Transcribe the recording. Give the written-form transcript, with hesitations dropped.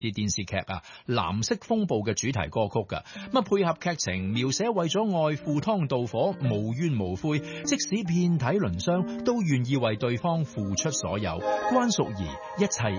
啲電視劇啊《藍色風暴》嘅主題歌曲㗎，咁配合劇情描寫為咗愛赴湯蹈火，無怨無悔，即使遍體鱗傷都願意為對方付出所有。關淑怡，一切